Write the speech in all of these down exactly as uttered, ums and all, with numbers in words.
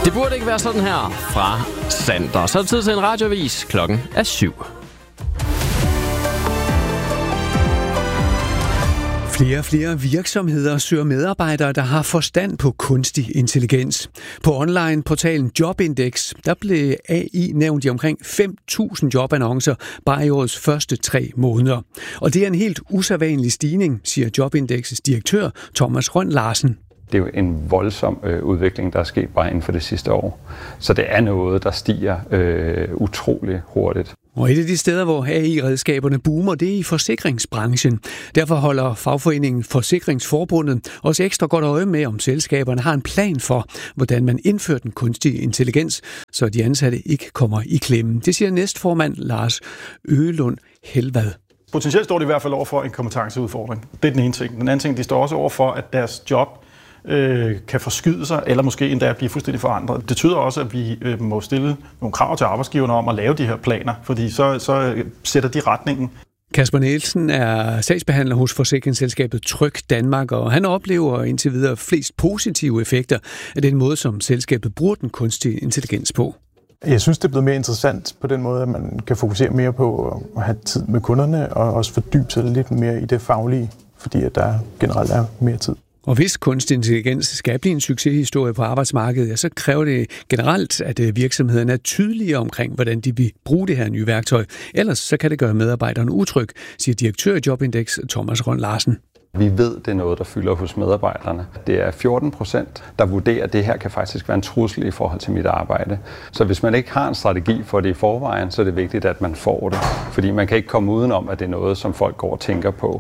Det burde ikke være sådan her fra Sander. Så er det tid til en radioavis. Klokken er syv. Flere og flere virksomheder søger medarbejdere, der har forstand på kunstig intelligens. På online-portalen Jobindex, der blev A I nævnt i omkring fem tusind jobannoncer bare i årets første tre måneder. Og det er en helt usædvanlig stigning, siger Jobindex's direktør Thomas Rønn Larsen. Det er jo en voldsom øh, udvikling, der er sket bare inden for det sidste år. Så det er noget, der stiger øh, utrolig hurtigt. Og et af de steder, hvor A I-redskaberne boomer, det er i forsikringsbranchen. Derfor holder fagforeningen Forsikringsforbundet også ekstra godt øje med, om selskaberne har en plan for, hvordan man indfører den kunstige intelligens, så de ansatte ikke kommer i klemme. Det siger næstformand Lars Øgelund Helvad. Potentielt står de i hvert fald over for en kompetenceudfordring. Det er den ene ting. Den anden ting, de står også over for, at deres job øh, kan forskyde sig, eller måske endda blive fuldstændig forandret. Det betyder også, at vi øh, må stille nogle krav til arbejdsgiverne om at lave de her planer, fordi så, så sætter de retningen. Kasper Nielsen er sagsbehandler hos forsikringsselskabet Tryg Danmark, og han oplever indtil videre flest positive effekter af den måde, som selskabet bruger den kunstige intelligens på. Jeg synes, det er blevet mere interessant på den måde, at man kan fokusere mere på at have tid med kunderne og også fordybe sig lidt mere i det faglige, fordi at der generelt er mere tid. Og hvis kunstig intelligens skal blive en succeshistorie på arbejdsmarkedet, ja, så kræver det generelt, at virksomhederne er tydelige omkring, hvordan de vil bruge det her nye værktøj. Ellers så kan det gøre medarbejderne utryg, siger direktør i Jobindex Thomas Rønn Larsen. Vi ved, det er noget, der fylder hos medarbejderne. Det er fjorten procent, der vurderer, at det her kan faktisk være en trussel i forhold til mit arbejde. Så hvis man ikke har en strategi for det i forvejen, så er det vigtigt, at man får det. Fordi man kan ikke komme udenom, at det er noget, som folk går og tænker på.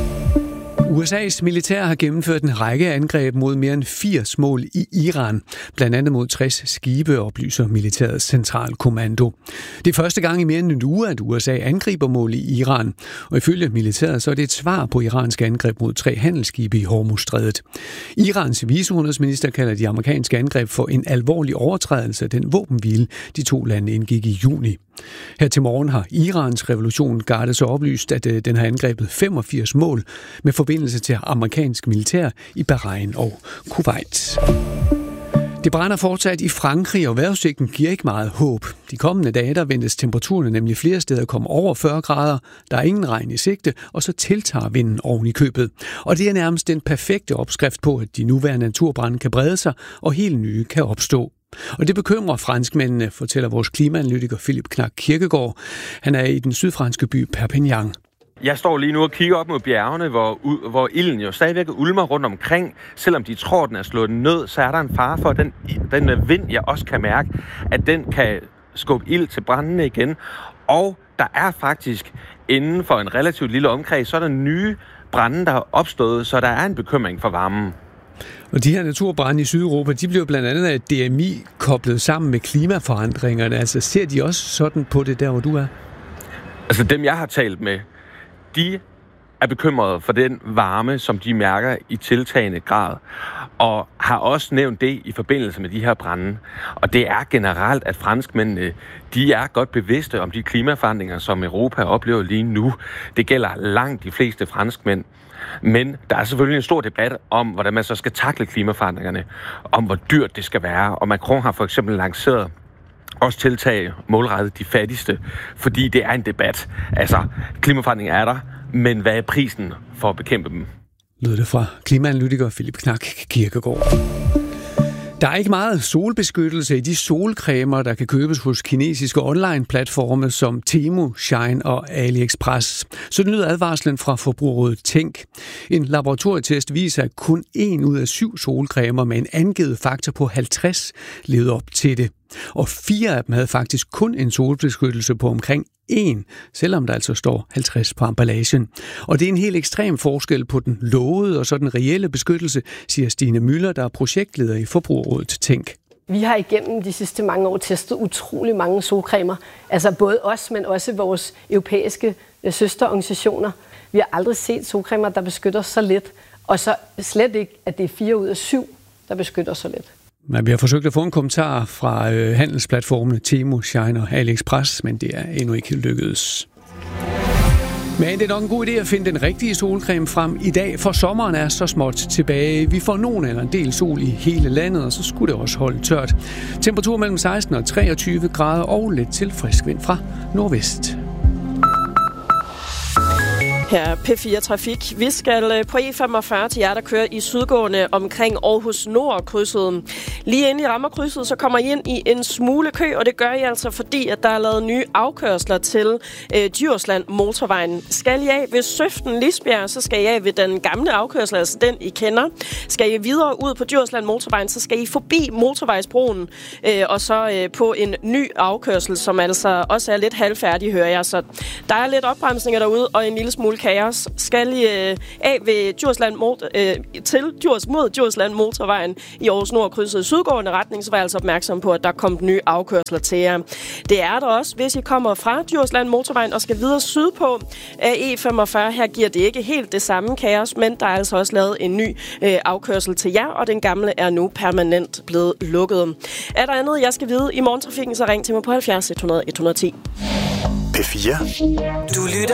U S A's militær har gennemført en række angreb mod mere end firs mål i Iran, blandt andet mod tres skibe, oplyser militærets centralkommando. Det er første gang i mere end en uge, at U S A angriber mål i Iran, og ifølge militæret så er det et svar på iranske angreb mod tre handelsskibe i Hormuzstrædet. Irans viceudenrigsminister kalder de amerikanske angreb for en alvorlig overtrædelse af den våbenhvile, de to lande indgik i juni. Her til morgen har Irans revolution garde så oplyst, at den har angrebet femogfirs mål med forbindelse til amerikansk militær i Bahrain og Kuwait. Det brænder fortsat i Frankrig, og vejrudsigten giver ikke meget håb. De kommende dage, der ventes temperaturerne nemlig flere steder komme over fyrre grader. Der er ingen regn i sigte, og så tiltager vinden oven i købet. Og det er nærmest den perfekte opskrift på, at de nuværende naturbrande kan brede sig, og helt nye kan opstå. Og det bekymrer franskmændene, fortæller vores klimaanalytiker Philip Knak Kirkegaard. Han er i den sydfranske by Perpignan. Jeg står lige nu og kigger op mod bjergene, hvor, hvor ilden jo stadigvæk ulmer rundt omkring. Selvom de tror, den er slået ned, så er der en fare for, at den, den vind, jeg også kan mærke, at den kan skubbe ild til brændende igen. Og der er faktisk inden for en relativt lille omkreds, så er der nye brænde, der er opstået, så der er en bekymring for varmen. Og de her naturbrande i Sydeuropa, de bliver blandt andet af D M I koblet sammen med klimaforandringerne. Altså ser de også sådan på det der, hvor du er? Altså dem, jeg har talt med, de er bekymrede for den varme, som de mærker i tiltagende grad, og har også nævnt det i forbindelse med de her brande. Og det er generelt, at franskmændene, de er godt bevidste om de klimaforandringer, som Europa oplever lige nu. Det gælder langt de fleste franskmænd. Men der er selvfølgelig en stor debat om, hvordan man så skal takle klimaforandringerne, om hvor dyrt det skal være. Og Macron har for eksempel lanceret også tiltag målrettet de fattigste, fordi det er en debat. Altså, klimaforandring er der, men hvad er prisen for at bekæmpe dem? Lød det fra klimaanalytiker Philip Knak Kirkegaard. Der er ikke meget solbeskyttelse i de solcremer, der kan købes hos kinesiske online-platforme som Temu, Shine og AliExpress. Så lyder advarslen fra Forbrugerrådet Tænk. En laboratorietest viser, at kun en ud af syv solcremer med en angivet faktor på halvtreds levede op til det. Og fire af dem havde faktisk kun en solbeskyttelse på omkring en, selvom der altså står halvtreds på emballagen. Og det er en helt ekstrem forskel på den lovede og så den reelle beskyttelse, siger Stine Müller, der er projektleder i Forbrugerrådet Tænk. Vi har igennem de sidste mange år testet utrolig mange solcremer. Altså både os, men også vores europæiske søsterorganisationer. Vi har aldrig set solcremer, der beskytter så lidt, og så slet ikke, at det er fire ud af syv, der beskytter så lidt. Men vi har forsøgt at få en kommentar fra øh, handelsplatformene Temu, Shine og AliExpress, men det er endnu ikke lykkedes. Men det er nok en god idé at finde den rigtige solcreme frem i dag, for sommeren er så småt tilbage. Vi får nogen eller en del sol i hele landet, og så skulle det også holde tørt. Temperatur mellem seksten og treogtyve grader og lidt til frisk vind fra nordvest. Her er P fire Trafik. Vi skal på E femogfyrre til jer, der kører i sydgående omkring Aarhus Nord-krydset. Lige inden I rammer krydset, så kommer I ind i en smule kø, og det gør I altså, fordi at der er lavet nye afkørsler til øh, Djursland Motorvejen. Skal I af ved Søften Lisbjerg, så skal I af ved den gamle afkørsel, altså den I kender. Skal I videre ud på Djursland Motorvejen, så skal I forbi Motorvejsbroen, øh, og så øh, på en ny afkørsel, som altså også er lidt halvfærdig, hører jeg. Så der er lidt opbremsninger derude, og en lille smule kaos. Skal I øh, af ved Djursland Motor, øh, til Djurs, mod Djursland Motorvejen i Aarhus Nord-krydset i sydgående retning, så var jeg altså opmærksom på, at der kom nye afkørsler til jer. Det er der også, hvis I kommer fra Djursland Motorvejen og skal videre sydpå af E femogfyrre. Her giver det ikke helt det samme kaos, men der er altså også lavet en ny øh, afkørsel til jer, og den gamle er nu permanent blevet lukket. Er der andet, jeg skal vide i morgentrafikken, så ring til mig på halvfjerds et hundrede et hundrede og ti. P fire. Du lytter